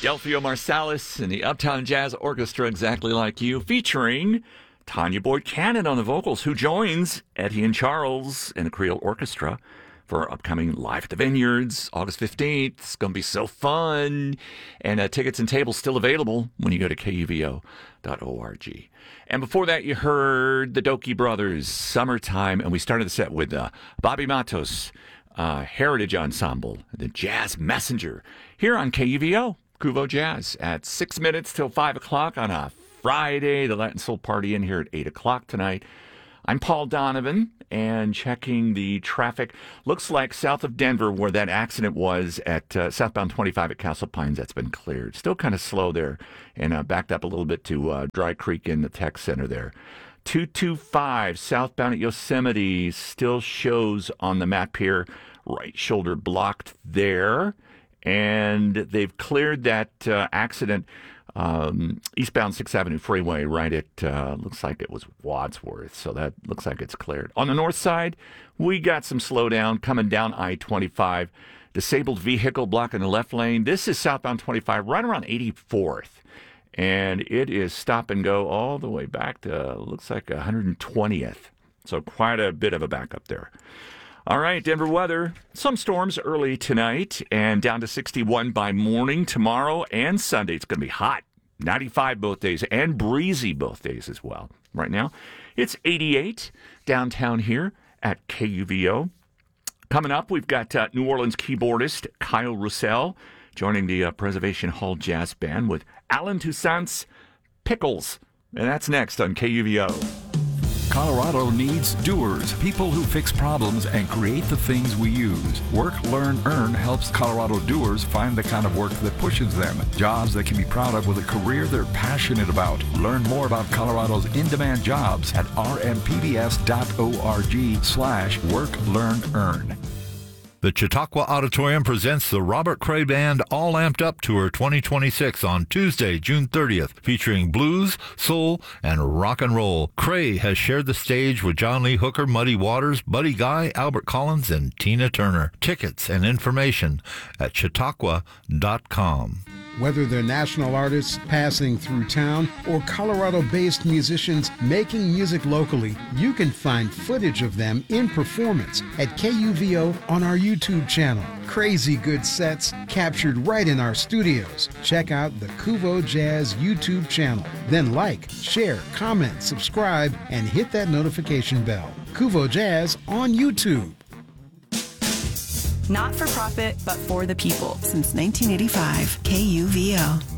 Delphio Marsalis and the Uptown Jazz Orchestra, Exactly Like You, featuring Tanya Boyd Cannon on the vocals, who joins Eddie and Charles and the Creole Orchestra for our upcoming Live at the Vineyards, August 15th. It's going to be so fun. And tickets and tables still available when you go to kuvo.org. And before that, you heard the Dokie Brothers, Summertime, and we started the set with Bobby Matos, Heritage Ensemble, the Jazz Messenger, here on KUVO, Kuvo Jazz, at 6 minutes till 5 o'clock on a Friday, the Latin Soul Party in here at 8 o'clock tonight. I'm Paul Donovan, and checking the traffic. Looks like south of Denver, where that accident was at southbound 25 at Castle Pines, that's been cleared. Still kind of slow there, and backed up a little bit to Dry Creek in the tech center there. 225 southbound at Yosemite still shows on the map here. Right shoulder blocked there. And they've cleared that accident eastbound 6th Avenue Freeway right at, looks like it was Wadsworth. So that looks like it's cleared. On the north side, we got some slowdown coming down I-25. Disabled vehicle blocking the left lane. This is southbound 25 right around 84th. And it is stop and go all the way back to, looks like 120th. So quite a bit of a backup there. All right, Denver weather. Some storms early tonight and down to 61 by morning tomorrow and Sunday. It's going to be hot. 95 both days and breezy both days as well. Right now, it's 88 downtown here at KUVO. Coming up, we've got New Orleans keyboardist Kyle Roussel joining the Preservation Hall Jazz Band with Alan Toussaint's Pickles. And that's next on KUVO. Colorado needs doers, people who fix problems and create the things we use. Work, Learn, Earn helps Colorado doers find the kind of work that pushes them. Jobs they can be proud of with a career they're passionate about. Learn more about Colorado's in-demand jobs at rmpbs.org/Work, Learn, Earn. The Chautauqua Auditorium presents the Robert Cray Band All Amped Up Tour 2026 on Tuesday, June 30th, featuring blues, soul, and rock and roll. Cray has shared the stage with John Lee Hooker, Muddy Waters, Buddy Guy, Albert Collins, and Tina Turner. Tickets and information at chautauqua.com. Whether they're national artists passing through town or Colorado-based musicians making music locally, you can find footage of them in performance at KUVO on our YouTube channel. Crazy good sets captured right in our studios. Check out the Kuvo Jazz YouTube channel. Then like, share, comment, subscribe, and hit that notification bell. Kuvo Jazz on YouTube. Not for profit, but for the people. Since 1985, KUVO.